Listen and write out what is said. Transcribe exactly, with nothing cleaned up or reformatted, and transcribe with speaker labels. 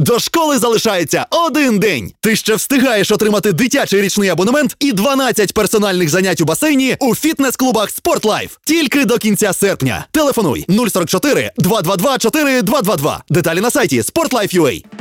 Speaker 1: До школи залишається один день. Ти ще встигаєш отримати дитячий річний абонемент і дванадцять персональних занять у басейні у фітнес-клубах «Спортлайф». Тільки до кінця серпня. Телефонуй нуль сорок чотири два два два чотири два два два. Деталі на сайті спортлайф крапка ю а.